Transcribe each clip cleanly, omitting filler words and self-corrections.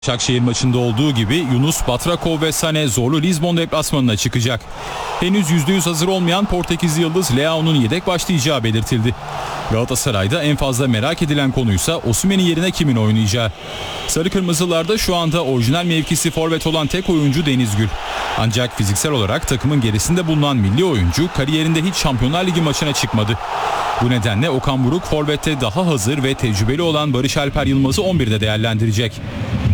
Başakşehir maçında olduğu gibi Yunus, Batrakov ve Sané zorlu Lizbon deplasmanına çıkacak. Henüz %100 hazır olmayan Portekizli yıldız Leao'nun yedek başlayacağı belirtildi. Galatasaray'da en fazla merak edilen konuysa Osimhen'in yerine kimin oynayacağı. Sarı Kırmızılarda şu anda orijinal mevkisi forvet olan tek oyuncu Deniz Gül. Ancak fiziksel olarak takımın gerisinde bulunan milli oyuncu kariyerinde hiç Şampiyonlar Ligi maçına çıkmadı. Bu nedenle Okan Buruk forvette daha hazır ve tecrübeli olan Barış Alper Yılmaz'ı 11'de değerlendirecek.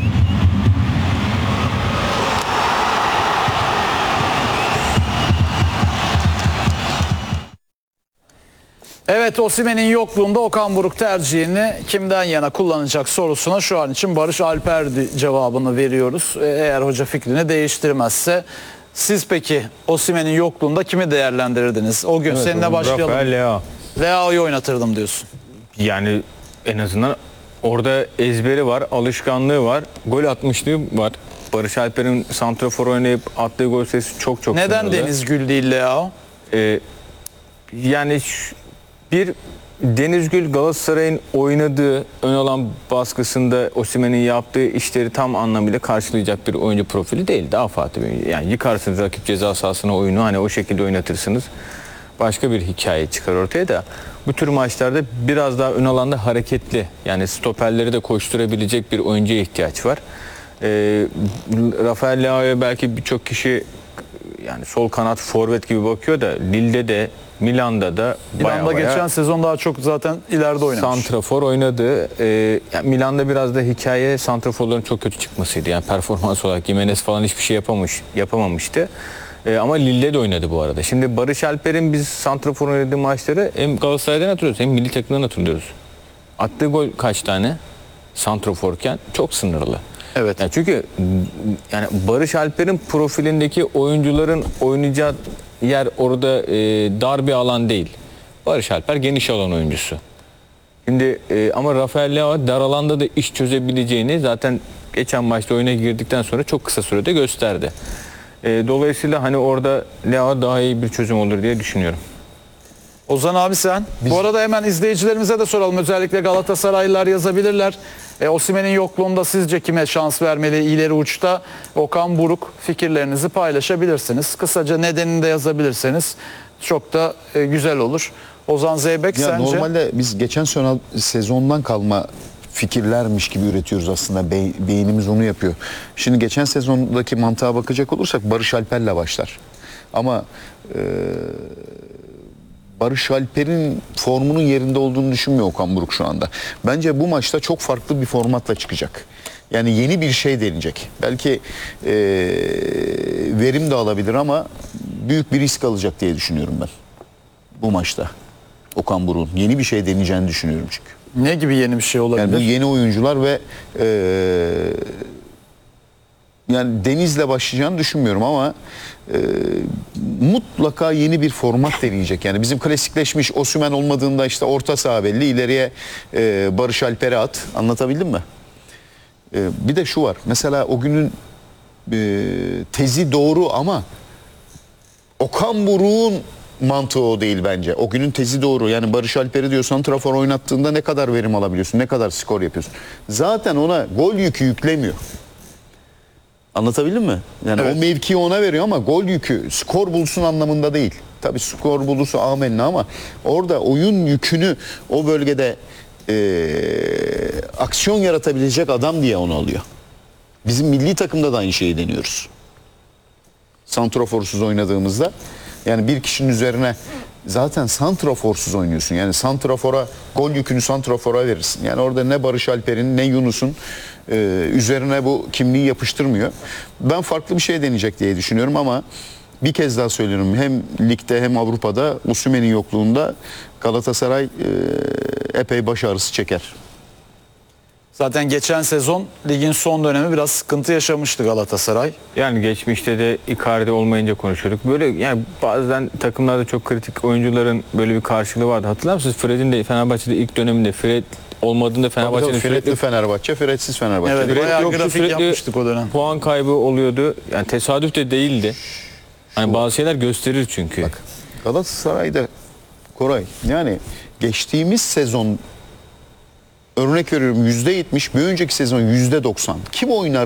Evet, Osimhen'in yokluğunda Okan Buruk tercihini kimden yana kullanacak sorusuna şu an için Barış Alper cevabını veriyoruz. Eğer hoca fikrini değiştirmezse. Siz peki Osimhen'in yokluğunda kimi değerlendirirdiniz? O gün seninle başlayalım. Leao. Leao'yu oynatırdım diyorsun. Yani en azından orada ezberi var, alışkanlığı var, gol atmışlığı var. Barış Alper'in santrafor oynayıp attığı gol sayısı çok Neden sınırlı. Deniz Gül değil Leao? Yani bir Deniz Gül Galatasaray'ın oynadığı ön alan baskısında Osimhen'in yaptığı işleri tam anlamıyla karşılayacak bir oyuncu profili değil. Daha farklı bir, yani yıkarsınız rakip ceza sahasına oyunu, hani o şekilde oynatırsınız. Başka bir hikaye çıkar ortaya da. Bu tür maçlarda biraz daha ön alanda hareketli, yani stoperleri de koşturabilecek bir oyuncuya ihtiyaç var. Rafael Leao'ya belki birçok kişi yani sol kanat forvet gibi bakıyor da Lille'de de Milan'da da Milan'da geçen sezon daha çok zaten ileride oynamış. santrafor oynadı. Yani Milan'da biraz da hikaye santraforların çok kötü çıkmasıydı. Yani performans olarak Gimenez falan hiçbir şey yapamamıştı. Ama Lille'de de oynadı bu arada. Şimdi Barış Alper'in biz santrafor oynadığı maçları hem Galatasaray'dan hatırlıyoruz hem milli takımdan hatırlıyoruz. Attığı gol kaç tane? Santraforken çok sınırlı. Evet. Yani çünkü yani Barış Alper'in profilindeki oyuncuların oynayacağı yer orada dar bir alan değil. Barış Alper geniş alan oyuncusu. Şimdi ama Rafael Leao dar alanda da iş çözebileceğini zaten geçen maçta oyuna girdikten sonra çok kısa sürede gösterdi. Dolayısıyla hani orada Leao daha iyi bir çözüm olur diye düşünüyorum. Ozan abi sen. Bu arada hemen izleyicilerimize de soralım. Özellikle Galatasaraylılar yazabilirler. Osimhen'in yokluğunda sizce kime şans vermeli ileri uçta? Okan Buruk, fikirlerinizi paylaşabilirsiniz. Kısaca nedenini de yazabilirseniz çok da güzel olur. Ozan Zeybek Ya sence? normalde biz geçen sezondan kalma fikirlermiş gibi üretiyoruz aslında. Beynimiz onu yapıyor. Şimdi geçen sezondaki mantığa bakacak olursak Barış Alper'le başlar. Ama Barış Alper'in formunun yerinde olduğunu düşünmüyor Okan Buruk şu anda. Bence bu maçta çok farklı bir formatla çıkacak. Yani yeni bir şey deneyecek. Belki verim de alabilir ama büyük bir risk alacak diye düşünüyorum ben. Bu maçta Okan Buruk'un yeni bir şey deneyeceğini düşünüyorum çünkü. Ne gibi yeni bir şey olabilir? Yani bu yeni oyuncular ve yani Deniz'le başlayacağını düşünmüyorum ama mutlaka yeni bir format deneyecek. Yani bizim klasikleşmiş Osimhen olmadığında işte orta saha belli, ileriye Barış Alper'e at. Anlatabildim mi? Bir de şu var. Mesela o günün tezi doğru ama Okan Buruk'un mantığı o değil bence. O günün tezi doğru. Yani Barış Alper'i diyor santrafor oynattığında ne kadar verim alabiliyorsun, ne kadar skor yapıyorsun. Zaten ona gol yükü yüklemiyor. Anlatabildim mi? Yani evet. O mevkiyi ona veriyor ama gol yükü skor bulsun anlamında değil. Tabii skor bulursa amenna ama orada oyun yükünü o bölgede aksiyon yaratabilecek adam diye onu alıyor. Bizim milli takımda da aynı şeyi deniyoruz. Santraforsuz oynadığımızda yani bir kişinin üzerine zaten santraforsuz oynuyorsun. Yani santrafora gol yükünü santrafora verirsin. Yani orada ne Barış Alper'in ne Yunus'un üzerine bu kimliği yapıştırmıyor. Ben farklı bir şey deneyecek diye düşünüyorum ama bir kez daha söylüyorum. Hem ligde hem Avrupa'da Osimhen'in yokluğunda Galatasaray epey baş ağrısı çeker. Zaten geçen sezon ligin son dönemi biraz sıkıntı yaşamıştı Galatasaray. Yani geçmişte de Icardi olmayınca konuşuyorduk. Böyle yani bazen takımlarda çok kritik oyuncuların böyle bir karşılığı vardı. Hatırlar mısınız? Fred'in de Fenerbahçe'de ilk döneminde Fred olmadığında Fenerbahçe'nin Fred'li Fenerbahçe, Fred'siz Fenerbahçe. Evet, Fred bayağı yoktu, grafik yapmıştık o dönem. Puan kaybı oluyordu. Yani tesadüf de değildi. Hani bazı şeyler gösterir çünkü. Bak, Galatasaray'da Koray yani geçtiğimiz sezon örnek veriyorum %70, bir önceki sezon %90. Kim oynar